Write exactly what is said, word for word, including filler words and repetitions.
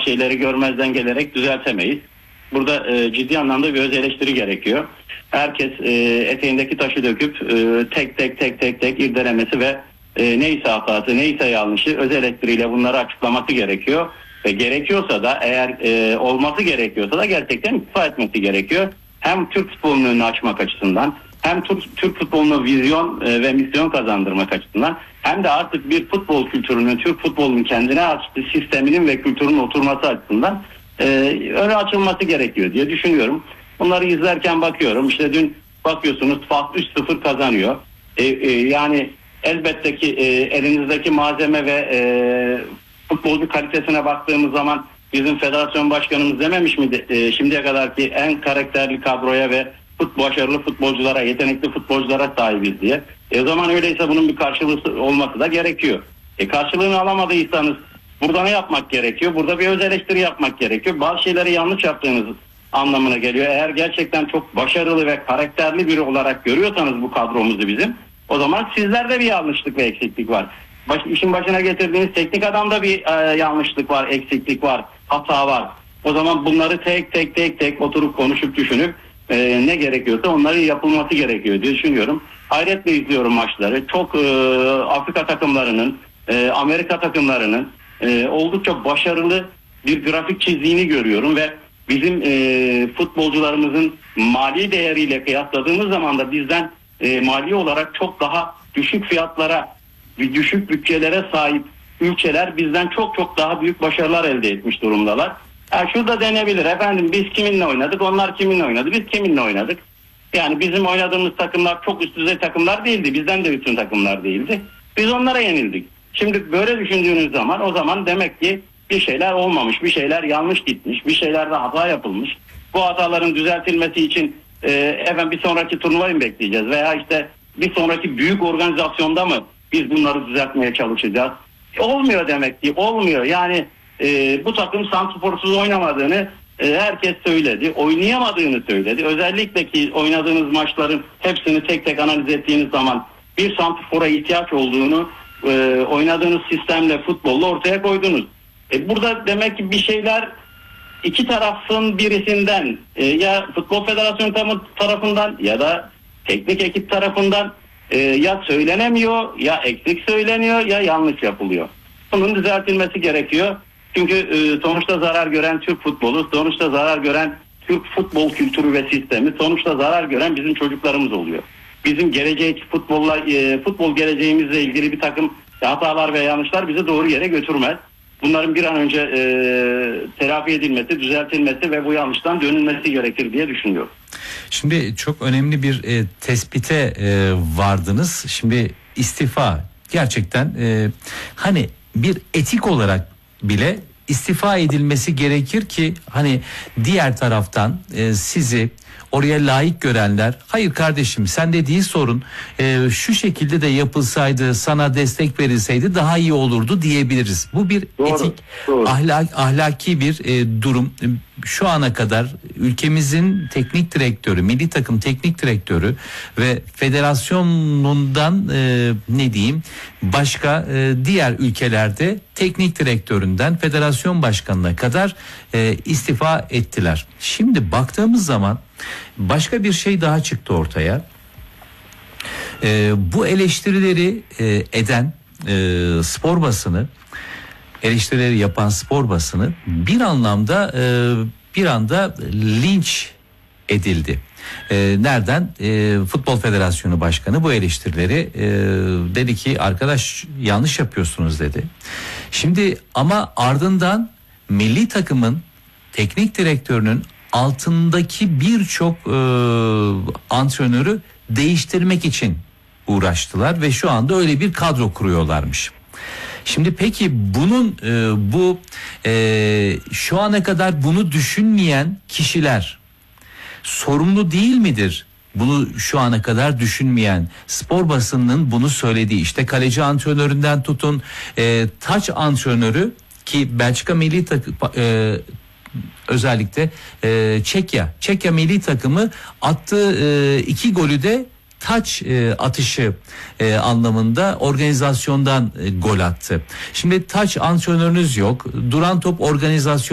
şeyleri görmezden gelerek düzeltemeyiz. Burada e, ciddi anlamda bir öz eleştiri gerekiyor. Herkes e, eteğindeki taşı döküp e, tek tek tek tek tek irdelemesi ve e, neyse hatası neyse yanlışı öz eleştiriyle bunları açıklaması gerekiyor. Ve gerekiyorsa da eğer e, olması gerekiyorsa da gerçekten istifa etmesi gerekiyor. Hem Türk futbolunun önünü açmak açısından, hem Türk, Türk futboluna vizyon e, ve misyon kazandırmak açısından, hem de artık bir futbol kültürünün, Türk futbolunun kendine has sisteminin ve kültürünün oturması açısından e, önü açılması gerekiyor diye düşünüyorum. Bunları izlerken bakıyorum, işte dün bakıyorsunuz Fatih üç sıfır kazanıyor. E, e, yani elbette ki e, elinizdeki malzeme ve e, futbolcu kalitesine baktığımız zaman bizim federasyon başkanımız dememiş mi e, şimdiye kadarki en karakterli kadroya ve futbol, başarılı futbolculara, yetenekli futbolculara sahibiz diye. E o zaman öyleyse bunun bir karşılığı olması da gerekiyor. E karşılığını alamadıysanız burada ne yapmak gerekiyor? Burada bir öz eleştiri yapmak gerekiyor. Bazı şeyleri yanlış yaptığınız anlamına geliyor. Eğer gerçekten çok başarılı ve karakterli biri olarak görüyorsanız bu kadromuzu bizim, o zaman sizlerde bir yanlışlık ve eksiklik var. Baş, işin başına getirdiğiniz teknik adamda bir e, yanlışlık var, eksiklik var, hata var. O zaman bunları tek tek tek tek oturup konuşup düşünüp e, ne gerekiyorsa onların yapılması gerekiyor diye düşünüyorum. Hayretle izliyorum maçları. Çok e, Afrika takımlarının, e, Amerika takımlarının e, oldukça başarılı bir grafik çizdiğini görüyorum ve bizim e, futbolcularımızın mali değeriyle kıyasladığımız zaman da bizden e, mali olarak çok daha düşük fiyatlara, düşük bütçelere sahip ülkeler bizden çok çok daha büyük başarılar elde etmiş durumdalar. Yani şurada denebilir, efendim biz kiminle oynadık, onlar kiminle oynadı, biz kiminle oynadık. Yani bizim oynadığımız takımlar çok üst düzey takımlar değildi, bizden de üstün takımlar değildi. Biz onlara yenildik. Şimdi böyle düşündüğünüz zaman o zaman demek ki bir şeyler olmamış, bir şeyler yanlış gitmiş, bir şeylerde hata yapılmış. Bu hataların düzeltilmesi için e, efendim bir sonraki turnuvayı mı bekleyeceğiz veya işte bir sonraki büyük organizasyonda mı biz bunları düzeltmeye çalışacağız? Olmuyor demek ki, olmuyor. Yani e, bu takım santrforsuz oynamadığını e, herkes söyledi. Oynayamadığını söyledi. Özellikle ki oynadığınız maçların hepsini tek tek analiz ettiğiniz zaman bir santrfora ihtiyaç olduğunu e, oynadığınız sistemle, futbolla ortaya koydunuz. E, burada demek ki bir şeyler iki tarafın birisinden e, ya Futbol Federasyonu tarafından ya da teknik ekip tarafından e, ya söylenemiyor, ya eksik söyleniyor, ya yanlış yapılıyor. Bunun düzeltilmesi gerekiyor. Çünkü e, sonuçta zarar gören Türk futbolu, sonuçta zarar gören Türk futbol kültürü ve sistemi, sonuçta zarar gören bizim çocuklarımız oluyor. Bizim gelecek futbolla, e, futbol geleceğimizle ilgili bir takım hatalar ve yanlışlar bizi doğru yere götürmez. Bunların bir an önce e, telafi edilmesi, düzeltilmesi ve bu yanlıştan dönülmesi gerekir diye düşünüyorum. Şimdi çok önemli bir e, tespite e, vardınız. Şimdi istifa gerçekten e, hani bir etik olarak bile istifa edilmesi gerekir ki hani diğer taraftan e, sizi oraya layık görenler, hayır kardeşim sen de değil sorun, e, şu şekilde de yapılsaydı, sana destek verilseydi daha iyi olurdu diyebiliriz. Bu bir doğru, etik, doğru. Ahlak, ahlaki bir e, durum. Şu ana kadar ülkemizin teknik direktörü, milli takım teknik direktörü ve federasyonundan e, ne diyeyim başka e, diğer ülkelerde teknik direktöründen federasyon başkanına kadar e, istifa ettiler. Şimdi baktığımız zaman başka bir şey daha çıktı ortaya. E, bu eleştirileri e, eden e, spor basını, eleştirileri yapan spor basını bir anlamda e, bir anda linç edildi. E, nereden? E, Futbol Federasyonu Başkanı bu eleştirileri e, dedi ki arkadaş yanlış yapıyorsunuz dedi. Şimdi ama ardından milli takımın teknik direktörünün altındaki birçok e, antrenörü değiştirmek için uğraştılar ve şu anda öyle bir kadro kuruyorlarmış. Şimdi peki bunun e, bu e, şu ana kadar bunu düşünmeyen kişiler sorumlu değil midir? Bunu şu ana kadar düşünmeyen spor basınının bunu söylediği, işte kaleci antrenöründen tutun e, taç antrenörü ki Belçika milli takım e, özellikle e, Çekya Çekya milli takımı attığı e, iki golü de taç e, atışı e, anlamında organizasyondan e, gol attı. Şimdi taç antrenörünüz yok. Duran top organizasyon